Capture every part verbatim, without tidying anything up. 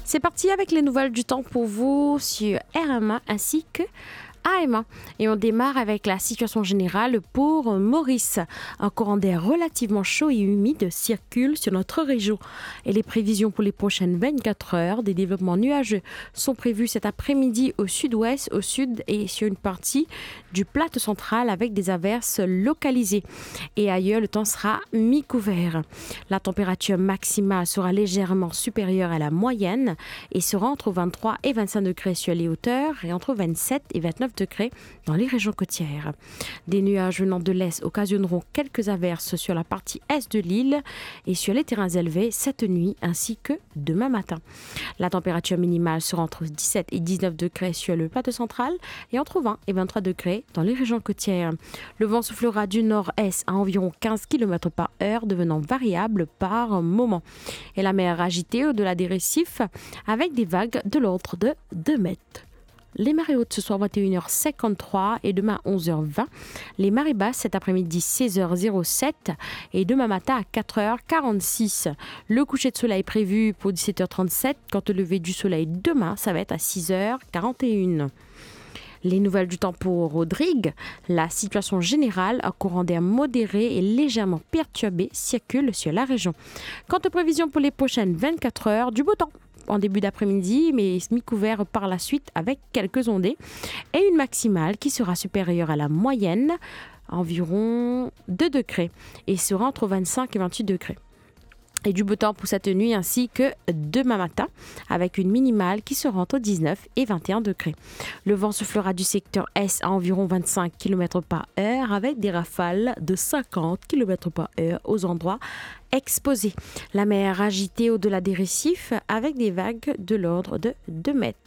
C'est parti avec les nouvelles du temps pour vous sur R M A ainsi que A M A. Et on démarre avec la situation générale pour Maurice. Un courant d'air relativement chaud et humide circule sur notre région. Et les prévisions pour les prochaines vingt-quatre heures, des développements nuageux sont prévus cet après-midi au sud-ouest, au sud et sur une partie du plateau central avec des averses localisées. Et ailleurs, le temps sera mi-couvert. La température maximale sera légèrement supérieure à la moyenne et sera entre vingt-trois et vingt-cinq degrés sur les hauteurs et entre vingt-sept et vingt-neuf degrés dans les régions côtières. Des nuages venant de l'est occasionneront quelques averses sur la partie est de l'île et sur les terrains élevés cette nuit ainsi que demain matin. La température minimale sera entre dix-sept et dix-neuf degrés sur le plateau central et entre vingt et vingt-trois degrés dans les régions côtières. Le vent soufflera du nord-est à environ quinze kilomètres par heure, devenant variable par moment. Et la mer agitée au-delà des récifs avec des vagues de l'ordre de deux mètres. Les marées hautes ce soir vingt et une heures cinquante-trois et demain onze heures vingt. Les marées basses cet après-midi seize heures sept et demain matin à quatre heures quarante-six. Le coucher de soleil prévu pour dix-sept heures trente-sept. Quant au lever du soleil demain, ça va être à six heures quarante et une. Les nouvelles du temps pour Rodrigue. La situation générale, un courant d'air modéré et légèrement perturbé circule sur la région. Quant aux prévisions pour les prochaines vingt-quatre heures, du beau temps en début d'après-midi, mais mi-couvert par la suite avec quelques ondées et une maximale qui sera supérieure à la moyenne, environ deux degrés, et sera entre vingt-cinq et vingt-huit degrés. Et du beau temps pour cette nuit ainsi que demain matin avec une minimale qui sera entre dix-neuf et vingt et un degrés. Le vent soufflera du secteur est à environ vingt-cinq kilomètres par heure avec des rafales de cinquante kilomètres par heure aux endroits exposés. La mer agitée au-delà des récifs avec des vagues de l'ordre de deux mètres.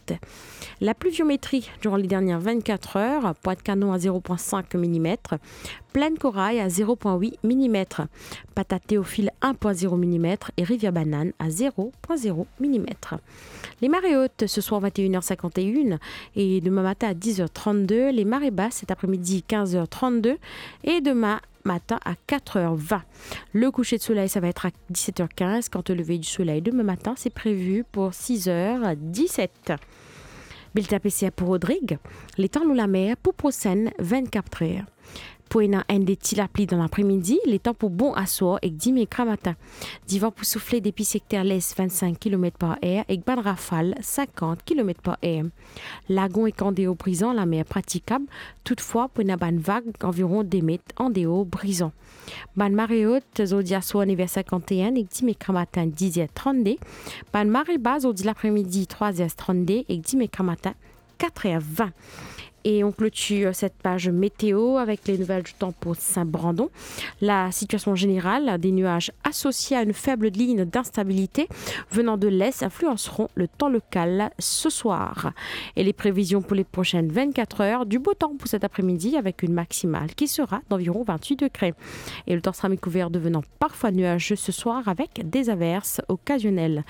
La pluviométrie durant les dernières vingt-quatre heures, Pointe-Canon à zéro virgule cinq millimètres, Plaine Corail à zéro virgule huit millimètres, Patate Théophile un virgule zéro millimètres et Rivière Banane à zéro virgule zéro millimètres. Les marées hautes ce soir vingt et une heures cinquante et une et demain matin à dix heures trente-deux. Les marées basses cet après-midi quinze heures trente-deux et demain matin à quatre heures vingt. Le coucher de soleil, ça va être à dix-sept heures quinze. Quant au lever du soleil demain matin, c'est prévu pour six heures dix-sept. Bulletin P C A pour Rodrigue. Les temps nous la mer pour Procène vingt-quatre heures. Pour une N D T la pluie dans l'après-midi, les temps pour bon assoir et dix micra matin. Divan pour souffler depuis secteur l'est vingt-cinq kilomètres par heure et ban rafale cinquante kilomètres par heure. Lagon et Candéo brisant, la mer praticable. Toutefois, pour une ban vague environ deux mètres en déo brisant. Ban marée haute, Zodia soir vers cinquante et un et dix micra matin dix heures trente. Ban marée basse, Zodia l'après-midi trois heures trente et dix micra matin quatre heures vingt. Et on clôture cette page météo avec les nouvelles du temps pour Saint-Brandon. La situation générale, des nuages associés à une faible ligne d'instabilité venant de l'est influenceront le temps local ce soir. Et les prévisions pour les prochaines vingt-quatre heures, du beau temps pour cet après-midi avec une maximale qui sera d'environ vingt-huit degrés. Et le temps sera mi-couvert devenant parfois nuageux ce soir avec des averses occasionnelles.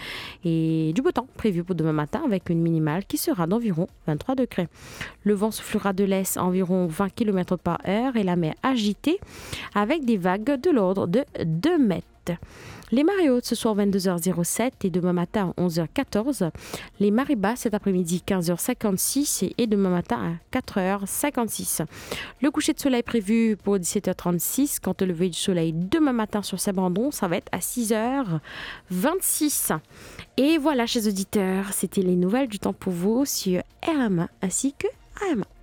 Et du beau temps prévu pour demain matin avec une minimale qui sera d'environ vingt-trois degrés. Le vent soufflera de l'est à environ vingt kilomètres par heure et la mer agitée avec des vagues de l'ordre de deux mètres. Les marées hautes ce soir vingt-deux heures sept et demain matin à onze heures quatorze. Les marées basses cet après-midi quinze heures cinquante-six et demain matin à quatre heures cinquante-six. Le coucher de soleil prévu pour dix-sept heures trente-six. Quant au lever du soleil demain matin sur Saint-Brandon, ça va être à six heures vingt-six. Et voilà, chers auditeurs, c'était les nouvelles du temps pour vous sur R M A ainsi que A M A.